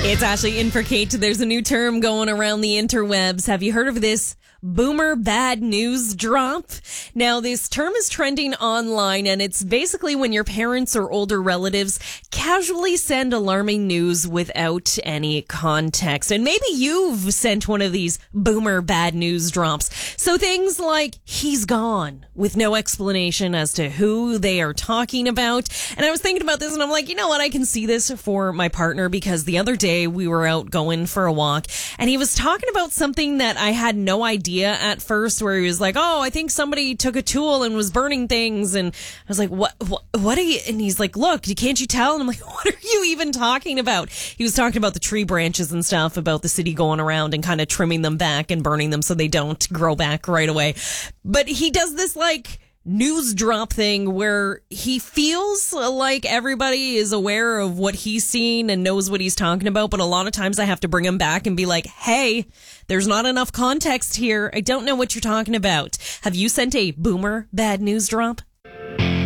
It's Ashley in for Kate. There's a new term going around the interwebs. Have you heard of this? Boomer bad news drop. Now, this term is trending online, and it's basically when your parents or older relatives casually send alarming news without any context. And maybe you've sent one of these boomer bad news drops. So things like, he's gone, with no explanation as to who they are talking about. And I was thinking about this, and I'm like, you know what? I can see this for my partner, because the other day we were out going for a walk, and he was talking about something that I had no idea at first, where he was like, oh, I think somebody took a tool and was burning things. And I was like, what are you? And he's like, look, can't you tell? And I'm like, what are you even talking about? He was talking about the tree branches and stuff, about the city going around and kind of trimming them back and burning them so they don't grow back right away. But he does this like news drop thing where he feels like everybody is aware of what he's seen and knows what he's talking about. But a lot of times I have to bring him back and be like, hey, there's not enough context here. I don't know what you're talking about. Have you sent a boomer bad news drop?